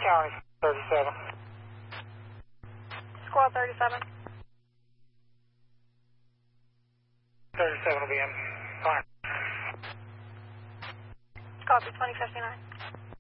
County, 37. Squad 37. 37 will be in. Fine. Copy 2059.